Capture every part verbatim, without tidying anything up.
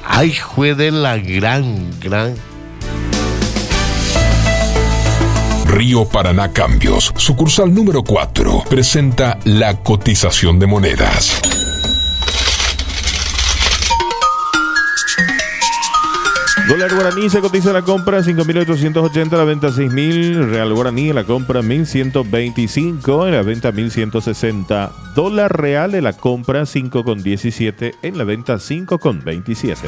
Ay, juede la gran, gran. Río Paraná Cambios, sucursal número cuatro, presenta la cotización de monedas. Dólar guaraní se cotiza en la compra cinco mil ochocientos ochenta, en la venta seis mil. Real guaraní en la compra mil ciento veinticinco, en la venta mil ciento sesenta. Dólar real en la compra cinco con diecisiete, en la venta cinco con veintisiete.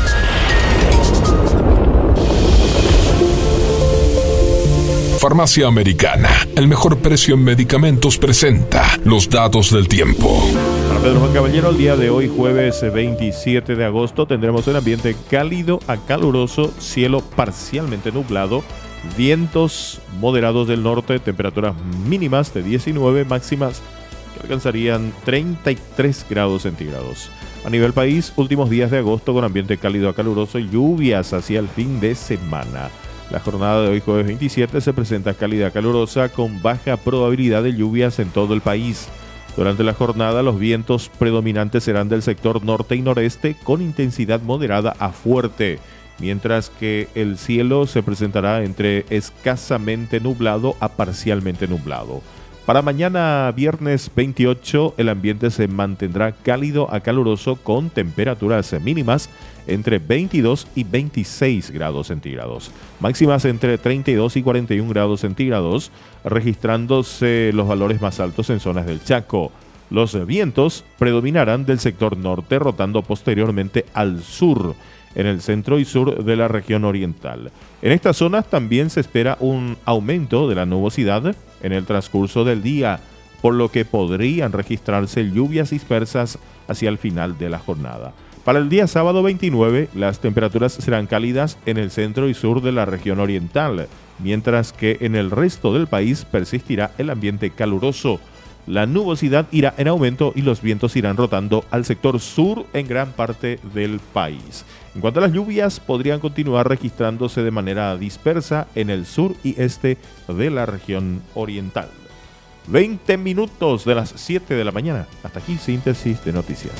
Farmacia Americana, el mejor precio en medicamentos, presenta los datos del tiempo. Para Pedro Juan Caballero, el día de hoy, jueves veintisiete de agosto, tendremos un ambiente cálido a caluroso, cielo parcialmente nublado, vientos moderados del norte, temperaturas mínimas de diecinueve, máximas que alcanzarían treinta y tres grados centígrados. A nivel país, últimos días de agosto con ambiente cálido a caluroso y lluvias hacia el fin de semana. La jornada de hoy, jueves veintisiete, se presenta cálida calurosa con baja probabilidad de lluvias en todo el país. Durante la jornada, los vientos predominantes serán del sector norte y noreste con intensidad moderada a fuerte, mientras que el cielo se presentará entre escasamente nublado a parcialmente nublado. Para mañana, viernes veintiocho, el ambiente se mantendrá cálido a caluroso con temperaturas mínimas entre veintidós y veintiséis grados centígrados, máximas entre treinta y dos y cuarenta y un grados centígrados, registrándose los valores más altos en zonas del Chaco. Los vientos predominarán del sector norte, rotando posteriormente al sur, en el centro y sur de la región oriental. En estas zonas también se espera un aumento de la nubosidad en el transcurso del día, por lo que podrían registrarse lluvias dispersas hacia el final de la jornada. Para el día sábado veintinueve, las temperaturas serán cálidas en el centro y sur de la región oriental, mientras que en el resto del país persistirá el ambiente caluroso. La nubosidad irá en aumento y los vientos irán rotando al sector sur en gran parte del país. En cuanto a las lluvias, podrían continuar registrándose de manera dispersa en el sur y este de la región oriental. veinte minutos de las siete de la mañana. Hasta aquí, síntesis de noticias.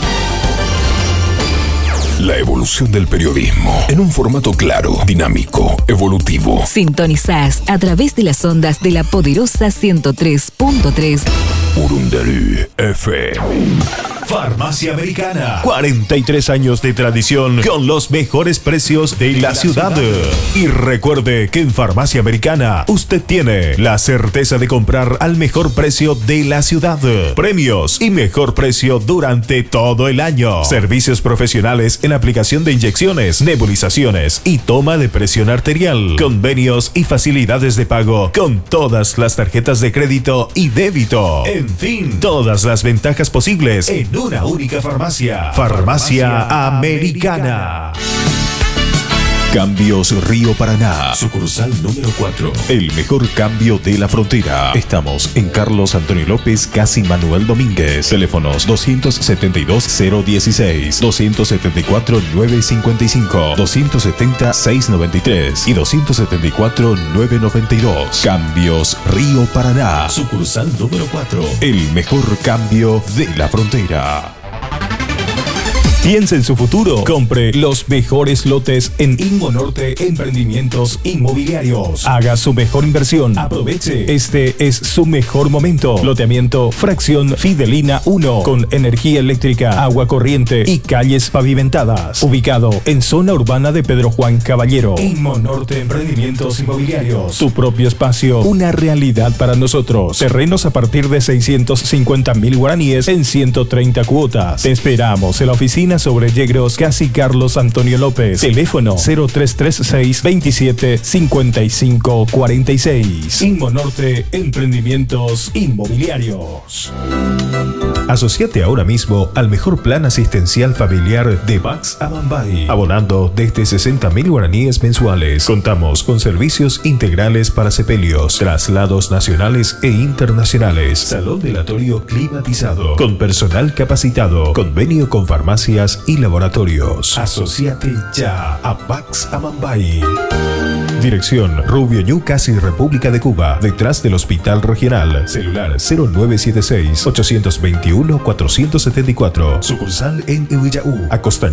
La evolución del periodismo en un formato claro, dinámico, evolutivo. Sintonizás a través de las ondas de la poderosa ciento tres punto tres. Urundarú F M. Farmacia Americana. cuarenta y tres años de tradición con los mejores precios de la ciudad. Y recuerde que en Farmacia Americana usted tiene la certeza de comprar al mejor precio de la ciudad. Premios y mejor precio durante todo el año. Servicios profesionales en aplicación de inyecciones, nebulizaciones y toma de presión arterial. Convenios y facilidades de pago con todas las tarjetas de crédito y débito. En fin, todas las ventajas posibles en una única farmacia. Farmacia Americana. Cambios Río Paraná, sucursal número cuatro. El mejor cambio de la frontera. Estamos en Carlos Antonio López, casi Manuel Domínguez. Teléfonos doscientos setenta y dos cero dieciséis, doscientos setenta y cuatro nueve cincuenta y cinco, doscientos setenta seiscientos noventa y tres y doscientos setenta y cuatro nueve noventa y dos. Cambios Río Paraná, sucursal número cuatro. El mejor cambio de la frontera. Piense en su futuro. Compre los mejores lotes en Inmonorte Emprendimientos Inmobiliarios. Haga su mejor inversión. Aproveche. Este es su mejor momento. Loteamiento Fracción Fidelina uno con energía eléctrica, agua corriente y calles pavimentadas. Ubicado en zona urbana de Pedro Juan Caballero. Inmonorte Emprendimientos Inmobiliarios. Tu propio espacio. Una realidad para nosotros. Terrenos a partir de seiscientos cincuenta mil guaraníes en ciento treinta cuotas. Te esperamos en la oficina sobre Yegros, casi Carlos Antonio López. Teléfono cero tres tres seis, veintisiete, cincuenta y cinco, cuarenta y seis. Inmonorte Emprendimientos Inmobiliarios. Asociate ahora mismo al mejor plan asistencial familiar de Bax Amambay, abonando desde sesenta mil guaraníes mensuales. Contamos con servicios integrales para sepelios, traslados nacionales e internacionales, salón velatorio climatizado, con personal capacitado, convenio con farmacias y laboratorios. Asociate ya a Bax Amambay. Dirección Rubio Ñu, casi República de Cuba, detrás del Hospital Regional. Celular cero nueve siete seis, ocho dos uno, cuatro siete cuatro. Sucursal en Ehuillaú, Acosta